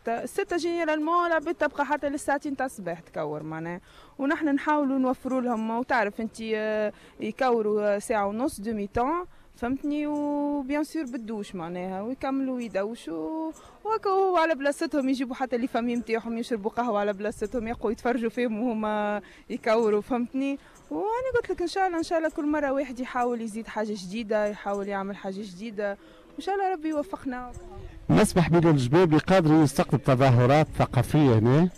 الستة جينيرالمون العباد تبقى حتى للساعتين تاع الصباح تكور معناها، ونحن نحاولوا نوفروا لهم، وتعرف انت يكوروا ساعة ونص دومي تون فهمتني، وبيان سور بالدوش معناها، ويكملوا يدوشوا وهكا على بلاصتهم، يجيبوا حتى لي فامي نتاعهم يشربوا قهوه على بلاصتهم، يبقوا يتفرجوا فيهم وهما يكوروا فهمتني. وانا قلت لك ان شاء الله كل مره واحد يحاول يزيد حاجه جديده، يحاول يعمل حاجه جديده، وان شاء الله ربي يوفقنا. مسبح بلال الجبابلي قادر يستقطب تظاهرات ثقافيه هنا؟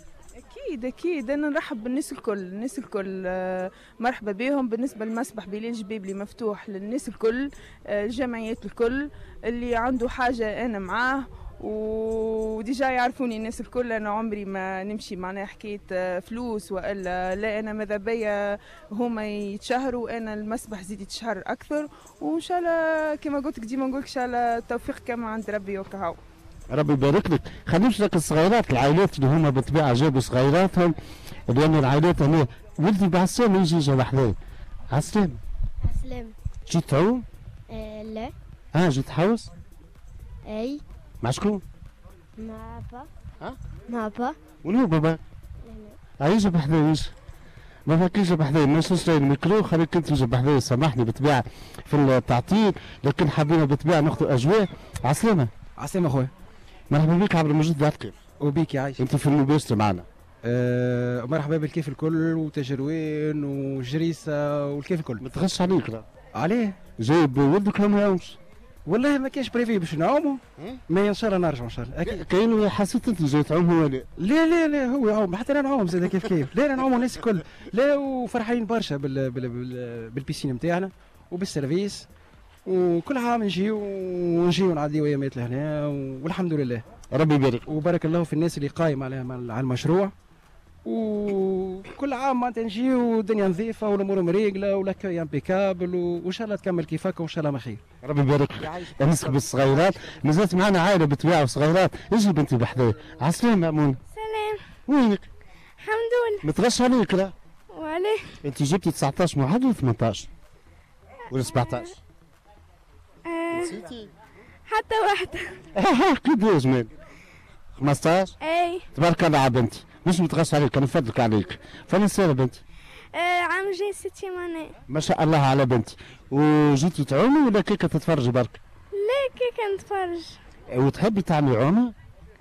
اكيد انا نرحب بالناس الكل مرحبا بهم. بالنسبه للمسبح بلال الجبابلي مفتوح للناس الكل، الجمعيات الكل اللي عنده حاجه انا معاه، وديجا يعرفوني الناس الكل. انا عمري ما نمشي معناها حكايه فلوس والا لا، انا ماذا بيا هما يتشهروا، انا المسبح زيد يتشهر اكثر، وان شاء الله كما قلت لك ديما نقول ان شاء الله التوفيق كما عند ربي وكهو. ربي يبارك لك. خلينا نمشي لك الصغيرات، العائلات اللي هما بالطبيعه جابوا صغيراتهم، لان العائلات هنا ولدي بعسام يجي جا حدايا. عسلام. عسلام. جيت تعوم؟ لا. جيت تحوس؟ اي. مع شكون؟ مع با. مع با. وين هو بابا؟ يجي بحذايا يجي. باباك يجي بحذايا، ما نشوفش الميكرو، خليك انت تجي بحذايا، سامحني بالطبيعه في التعطيل، لكن حابين بالطبيعه ناخذوا اجواء. عسلامه. عسلامة اخويا. مرحبا بك عبد المجيد داركي. وبيك يا عايش. انت في المباشر معنا. مرحبا بالكيف الكل، وتجروين وجريسه والكيف الكل. ما تغش عليك لا. عليه؟ جايب ولدك ما يعومش؟ والله ما كاينش بريفي باش نعوموا، ما ان شاء الله نرجعوا ان شاء الله اكيد. كاين حسيت انت جاي تعوم هو لا؟ لا هو يعوم، حتى انا نعوم زاد كيف لا نعوموا الناس الكل، لا وفرحانين برشا بالبيسين نتاعنا وبالسيرفيس، وكل عام نجيو نعديو ايامات لهنا والحمد لله. ربي يبارك. وبارك الله في الناس اللي قايمه على المشروع، وكل عام معناتها نجيو والدنيا نظيفه والامور مريقله والاكاي امبيكابل، وان شاء الله تكمل كيفك وان شاء الله ما خير. ربي يبارك. نسك بالصغيرات، مازالت معنا عائله بالطبيعه وصغيرات، اجي بنتي بحذايا. عسلامة مأمون. سلام. وينك؟ الحمد لله. ما تغش عليك لا؟ وعليه؟ انت جبتي 19 معدل ولا 18 ولا 17؟ نسيتي؟ حتى واحدة. كيف يا جمال؟ 15؟ اي. تبارك الله على بنتي، مش متغش عليك، انا نفضلك عليك. فين السنة بنتي؟ عام جاي 6 سيمانات. ما شاء الله على بنتي. وجيتي تعومي ولا كيكه تتفرجي برك؟ لا كيكه نتفرج. وتحبي تعملي عومه؟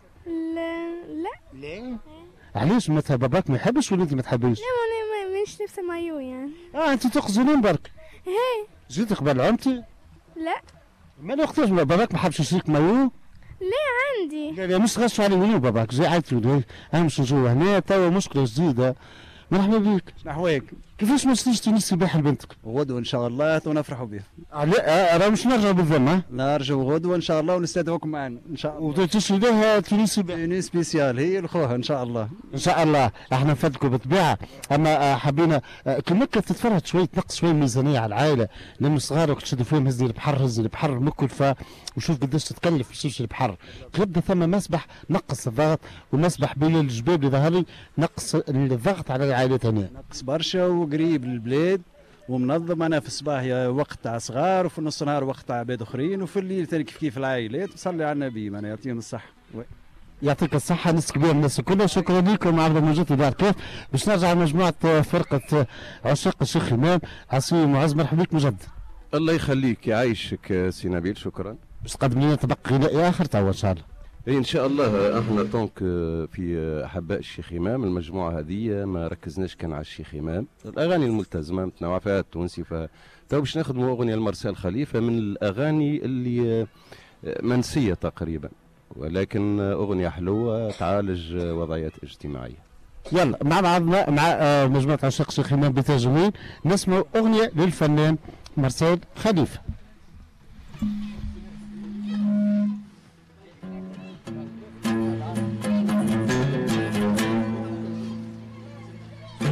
لا. علاش مثلا باباك ما يحبش ولا انت ما تحبيش؟ لا انا مانيش لابسه مايو يعني. انت تقزنين برك. هي. جيتي قبل عمتي؟ لا. ما وقتاش باباك ما حبش يشريك مايو؟ لا عندي. لا مش غش علي وين باباك، جاي عيطت له انا مش نجوا هنا توا مشكله جديده. مرحبا بك. شنو احوالك؟ كيفاش ما شريتش تونس سباحه لبنتك؟ غدوه ان شاء الله ونفرحوا بها. لا راه مش نرجعوا بالذمه. نرجعوا غدوه ان شاء الله ونستدعوكم معنا ان شاء الله. وتشري لها تونس سباحه؟ تونس سبيسيال هي لخوها ان شاء الله. ان شاء الله احنا نفدكم بالطبيعه، اما حبينا كل مكه تتفرج شويه تنقص شويه الميزانيه على العائله، لانه الصغار وقت تشد فيهم هز البحر مكلفه، وشوف قداش تتكلف باش البحر. تبدا ثم مسبح نقص الضغط، والمسبح بلال الجبابلي ظهر لي نقص الضغط على العائلات هنا. نقص برشا وقريب للبلاد ومنظم. انا في الصباح وقت تاع صغار، وفي النص نهار وقت تاع عباد اخرين، وفي الليل ثاني كيف العائلات. نصلي على النبي معناها يعطيهم الصحه. يعطيك الصحة، ناس كبير الناس كلها. شكرا لكم عبد المجيد داركي. باش نرجع لمجموعة فرقة عشاق الشيخ إمام. عصي معز مرحبا بك مجدد. الله يخليك يعيشك سي نبيل، شكرا. باش تقدم لنا طبق غنائي آخر توا إن شاء الله. ان شاء الله. احنا طونك في احباء الشيخ امام المجموعه هذه ما ركزناش كان على الشيخ امام، الاغاني الملتزمه متنوعه فيها التونسي، تو باش نخدموا اغنيه لمرسال خليفه من الاغاني اللي منسيه تقريبا، ولكن اغنيه حلوه تعالج وضعيات اجتماعيه. يلا مع بعضنا مع مجموعه عشاق الشيخ امام بتجميل نسمع اغنيه للفنان مرسال خليفه.